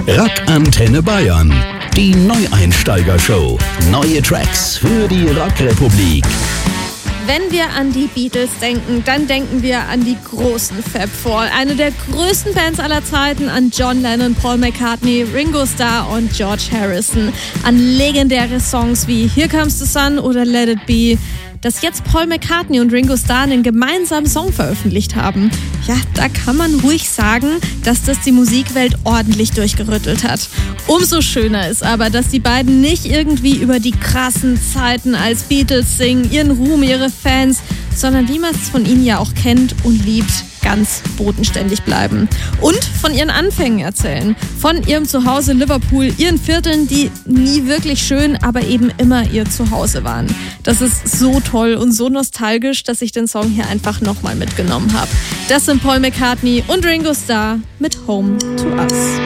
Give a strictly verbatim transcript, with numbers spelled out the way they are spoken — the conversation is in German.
Rock Antenne Bayern. Die Neueinsteiger-Show. Neue Tracks für die Rockrepublik. Wenn wir an die Beatles denken, dann denken wir an die großen Fab Four. Eine der größten Bands aller Zeiten, an John Lennon, Paul McCartney, Ringo Starr und George Harrison. An legendäre Songs wie Here Comes the Sun oder Let It Be. Dass jetzt Paul McCartney und Ringo Starr einen gemeinsamen Song veröffentlicht haben, ja, da kann man ruhig sagen, dass das die Musikwelt ordentlich durchgerüttelt hat. Umso schöner ist aber, dass die beiden nicht irgendwie über die krassen Zeiten als Beatles singen, ihren Ruhm, ihre Fans, sondern wie man es von ihnen ja auch kennt und liebt, ganz bodenständig bleiben. Und von ihren Anfängen erzählen. Von ihrem Zuhause Liverpool, ihren Vierteln, die nie wirklich schön, aber eben immer ihr Zuhause waren. Das ist so toll und so nostalgisch, dass ich den Song hier einfach nochmal mitgenommen habe. Das sind Paul McCartney und Ringo Starr mit Home to Us.